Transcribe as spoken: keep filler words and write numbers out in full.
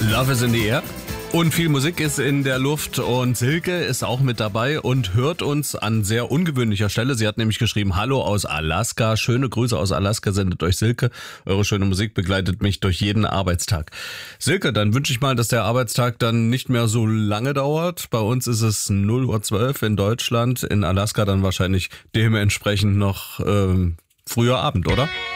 Love is in the air. Und viel Musik ist in der Luft und Silke ist auch mit dabei und hört uns an sehr ungewöhnlicher Stelle. Sie hat nämlich geschrieben, hallo aus Alaska, schöne Grüße aus Alaska, sendet euch Silke. Eure schöne Musik begleitet mich durch jeden Arbeitstag. Silke, dann wünsche ich mal, dass der Arbeitstag dann nicht mehr so lange dauert. Bei uns ist es null Uhr zwölf in Deutschland, in Alaska dann wahrscheinlich dementsprechend noch ähm, früher Abend, oder?